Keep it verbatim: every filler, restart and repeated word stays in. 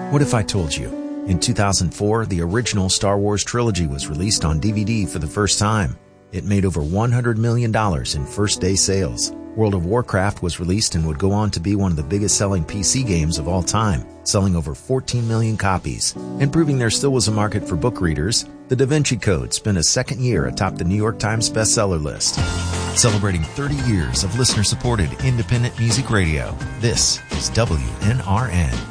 What if I told you? In two thousand four, the original Star Wars trilogy was released on D V D for the first time. It made over one hundred million dollars in first-day sales. World of Warcraft was released and would go on to be one of the biggest-selling P C games of all time, selling over fourteen million copies. And proving there still was a market for book readers, The Da Vinci Code spent a second year atop the New York Times bestseller list. Celebrating thirty years of listener-supported independent music radio, this is W N R N.